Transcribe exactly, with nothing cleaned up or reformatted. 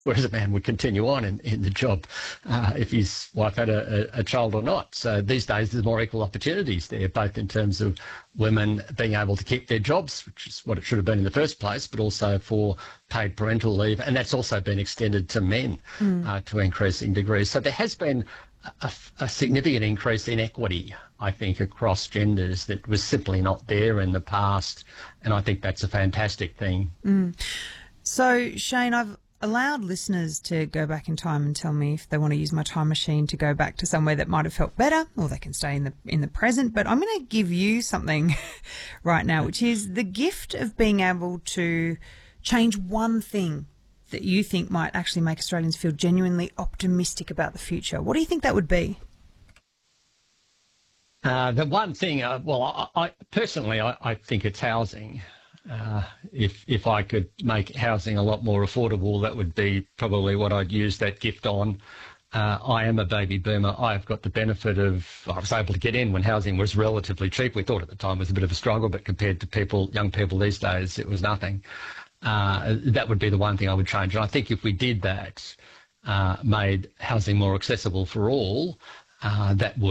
whereas a man would continue on in, in the job uh, if his wife had a, a, a child or not. So these days there's more equal opportunities there, both in terms of women being able to keep their jobs, which is what it should have been in the first place, but also for paid parental leave. And that's also been extended to men mm. uh, to increasing degrees. So there has been a, a significant increase in equity, I think, across genders that was simply not there in the past. And I think that's a fantastic thing. Mm. So, Shane, I've allowed listeners to go back in time and tell me if they want to use my time machine to go back to somewhere that might have felt better, or they can stay in the in the present. But I'm going to give you something right now, which is the gift of being able to change one thing that you think might actually make Australians feel genuinely optimistic about the future. What do you think that would be? Uh, the one thing, uh, well, I, I personally, I, I think it's housing. Uh, if if I could make housing a lot more affordable, that would be probably what I'd use that gift on. Uh, I am a baby boomer. I've got the benefit of, I was able to get in when housing was relatively cheap. We thought at the time it was a bit of a struggle, but compared to people, young people these days, it was nothing. Uh, that would be the one thing I would change. And I think if we did that, uh, made housing more accessible for all, uh, that would